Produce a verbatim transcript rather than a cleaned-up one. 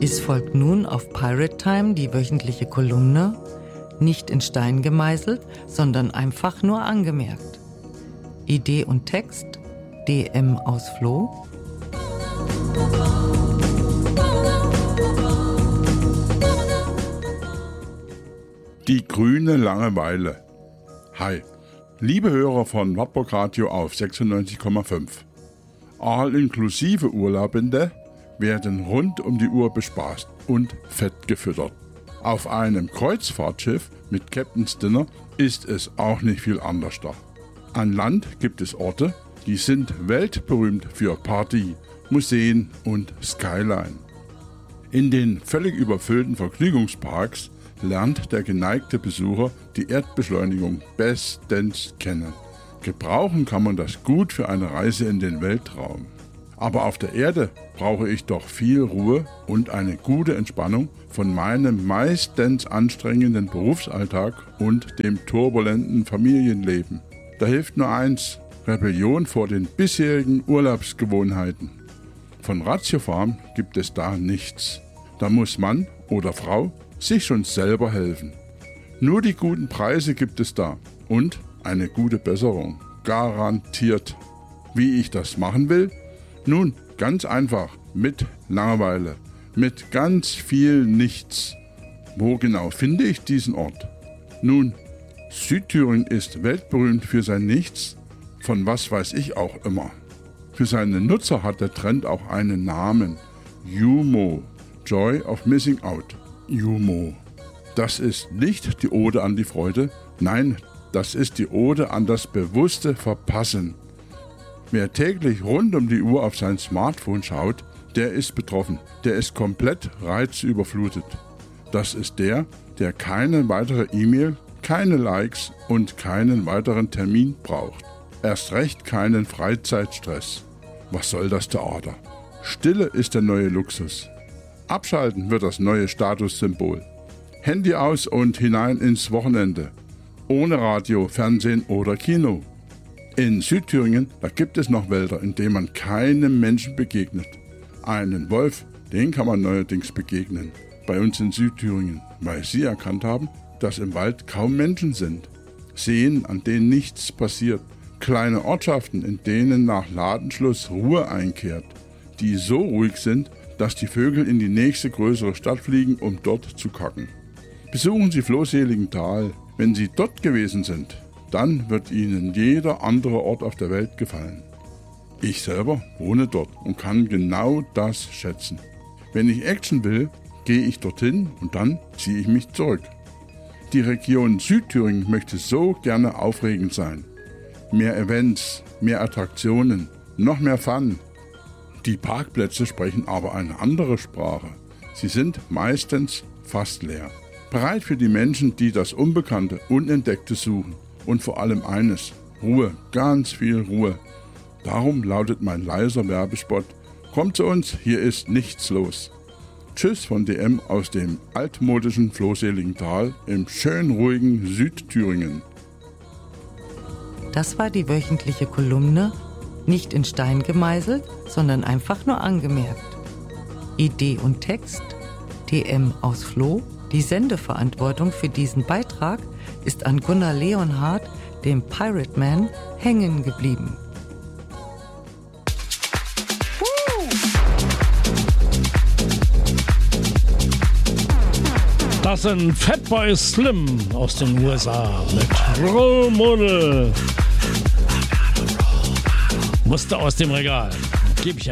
Es folgt nun auf Pirate Time die wöchentliche Kolumne, nicht in Stein gemeißelt, sondern einfach nur angemerkt. Idee und Text D M aus Floh. Die grüne Langeweile. Hi, liebe Hörer von Wartburg Radio auf sechsundneunzig Komma fünf. All-inklusive Urlaubende werden rund um die Uhr bespaßt und fett gefüttert. Auf einem Kreuzfahrtschiff mit Captain's Dinner ist es auch nicht viel anders da. An Land gibt es Orte, die sind weltberühmt für Party, Museen und Skyline. In den völlig überfüllten Vergnügungsparks lernt der geneigte Besucher die Erdbeschleunigung bestens kennen. Gebrauchen kann man das gut für eine Reise in den Weltraum. Aber auf der Erde brauche ich doch viel Ruhe und eine gute Entspannung von meinem meistens anstrengenden Berufsalltag und dem turbulenten Familienleben. Da hilft nur eins: Rebellion vor den bisherigen Urlaubsgewohnheiten. Von Ratiofarm gibt es da nichts. Da muss Mann oder Frau sich schon selber helfen. Nur die guten Preise gibt es da und eine gute Besserung. Garantiert. Wie ich das machen will? Nun, ganz einfach, mit Langeweile, mit ganz viel Nichts. Wo genau finde ich diesen Ort? Nun, Südthüringen ist weltberühmt für sein Nichts, von was weiß ich auch immer. Für seine Nutzer hat der Trend auch einen Namen: JUMO, Joy of Missing Out. JUMO. Das ist nicht die Ode an die Freude, nein, das ist die Ode an das bewusste Verpassen. Wer täglich rund um die Uhr auf sein Smartphone schaut, der ist betroffen, der ist komplett reizüberflutet. Das ist der, der keine weitere E-Mail, keine Likes und keinen weiteren Termin braucht. Erst recht keinen Freizeitstress. Was soll das Theater? Stille ist der neue Luxus. Abschalten wird das neue Statussymbol. Handy aus und hinein ins Wochenende. Ohne Radio, Fernsehen oder Kino. In Südthüringen, da gibt es noch Wälder, in denen man keinem Menschen begegnet. Einen Wolf, den kann man neuerdings begegnen. Bei uns in Südthüringen, weil sie erkannt haben, dass im Wald kaum Menschen sind. Seen, an denen nichts passiert. Kleine Ortschaften, in denen nach Ladenschluss Ruhe einkehrt. Die so ruhig sind, dass die Vögel in die nächste größere Stadt fliegen, um dort zu kacken. Besuchen Sie Flohseligenthal. Wenn Sie dort gewesen sind, dann wird Ihnen jeder andere Ort auf der Welt gefallen. Ich selber wohne dort und kann genau das schätzen. Wenn ich Action will, gehe ich dorthin und dann ziehe ich mich zurück. Die Region Südthüringen möchte so gerne aufregend sein. Mehr Events, mehr Attraktionen, noch mehr Fun. Die Parkplätze sprechen aber eine andere Sprache. Sie sind meistens fast leer. Bereit für die Menschen, die das Unbekannte, Unentdeckte suchen. Und vor allem eines: Ruhe, ganz viel Ruhe. Darum lautet mein leiser Werbespot: Kommt zu uns, hier ist nichts los. Tschüss von D M aus dem altmodischen Flohseligenthal im schön ruhigen Südthüringen. Das war die wöchentliche Kolumne, nicht in Stein gemeißelt, sondern einfach nur angemerkt. Idee und Text D M aus Floh. Die Sendeverantwortung für diesen Beitrag ist an Gunnar Leonhardt, dem Pirate Man, hängen geblieben. Das sind Fatboy Slim aus den U S A mit Role Model. Musste aus dem Regal. Gebe ich ja.